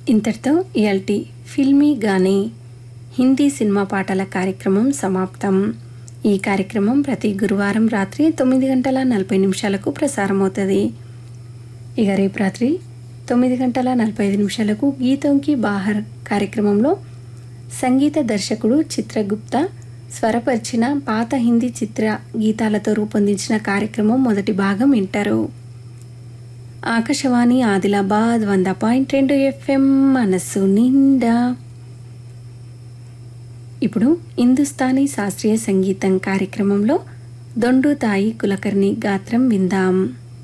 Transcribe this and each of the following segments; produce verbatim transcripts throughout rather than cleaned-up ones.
ఇంతటితో ఇయాల్టి ఫిల్మీ గానీ హిందీ సినిమా పాటల కార్యక్రమం సమాప్తం. ఈ కార్యక్రమం ప్రతి గురువారం రాత్రి తొమ్మిది గంటల నలభై నిమిషాలకు ప్రసారమవుతుంది. ఇక రేపు రాత్రి తొమ్మిది గంటల నలభై ఐదు నిమిషాలకు గీతంకి బాహర్ కార్యక్రమంలో సంగీత దర్శకుడు చిత్రగుప్త స్వరపరిచిన పాత హిందీ చిత్ర గీతాలతో రూపొందించిన కార్యక్రమం మొదటి భాగం వింటారు. ఆకాశవాణి ఆదిలాబాద్ వంద పాయింట్ రెండు ఎఫ్ఎం మనస్సు నిండా. ఇప్పుడు హిందుస్థానీ శాస్త్రీయ సంగీతం కార్యక్రమంలో దొండుతాయి కులకర్ణి గాత్రం విందాం.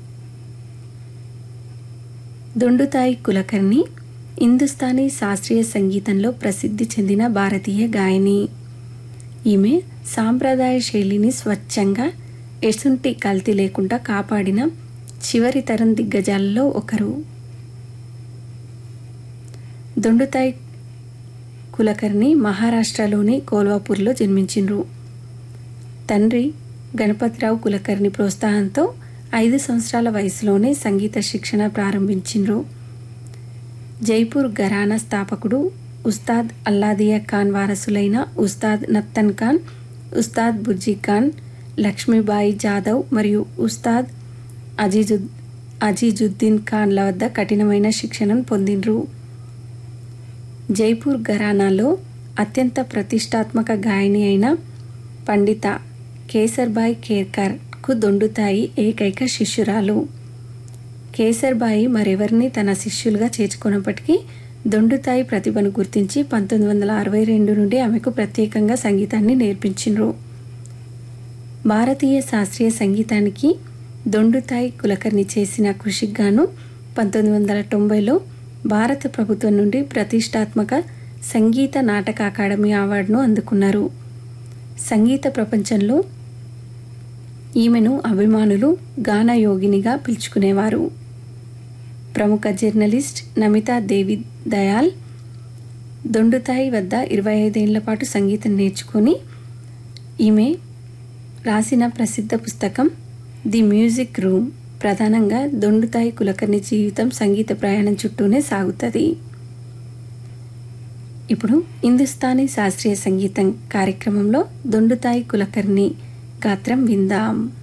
దొండుతాయి కులకర్ణి హిందుస్థానీ శాస్త్రీయ సంగీతంలో ప్రసిద్ధి చెందిన భారతీయ గాయని. ఈమె సాంప్రదాయ శైలిని స్వచ్ఛంగా ఎసుంటి కల్తీ లేకుండా కాపాడిన చివరి తరం దిగ్గజాలలో ఒకరు. దొండుతాయి కులకర్ణి మహారాష్ట్రలోని కోల్వాపూర్లో జన్మించిండ్రు. తండ్రి గణపతిరావు కులకర్ణి ప్రోత్సాహంతో ఐదు సంవత్సరాల వయసులోనే సంగీత శిక్షణ ప్రారంభించిండ్రు. జైపూర్ ఘరానా స్థాపకుడు ఉస్తాద్ అల్లాదియా ఖాన్ వారసులైన ఉస్తాద్ నత్తన్ ఖాన్, ఉస్తాద్ బుర్జీ ఖాన్, లక్ష్మీబాయి జాదవ్ మరియు ఉస్తాద్ అజీజు అజీజుద్దీన్ ఖాన్ల వద్ద కఠినమైన శిక్షణను పొందిండ్రు. జైపూర్ ఘరానాలో అత్యంత ప్రతిష్టాత్మక గాయని అయిన పండిత కేసర్బాయి కేర్కర్కు దొండుతాయి ఏకైక శిష్యురాలు. కేసర్బాయి మరెవరిని తన శిష్యులుగా చేర్చుకున్నప్పటికీ దొండుతాయి ప్రతిభను గుర్తించి పంతొమ్మిది వందల అరవై రెండు నుండి ఆమెకు ప్రత్యేకంగా సంగీతాన్ని నేర్పించిండ్రు. భారతీయ శాస్త్రీయ సంగీతానికి దొండుతాయి కులకర్ణి చేసిన కృషికి గాను పంతొమ్మిది వందల తొంభైలో భారత ప్రభుత్వం నుండి ప్రతిష్టాత్మక సంగీత నాటక అకాడమీ అవార్డును అందుకున్నారు. సంగీత ప్రపంచంలో ఈమెను అభిమానులు గానయోగినిగా పిలుచుకునేవారు. ప్రముఖ జర్నలిస్ట్ నమితా దేవి దయాల్ దొండుతాయి వద్ద ఇరవై ఐదేళ్ల పాటు సంగీతం నేర్చుకొని ఈమె రాసిన ప్రసిద్ధ పుస్తకం ది మ్యూజిక్ రూమ్ ప్రధానంగా దొండుతాయి కులకర్ణి జీవితం సంగీత ప్రయాణం చుట్టూనే సాగుతుంది. ఇప్పుడు హిందుస్థానీ శాస్త్రీయ సంగీతం కార్యక్రమంలో దొండుతాయి కులకర్ణి గాత్రం విందాం.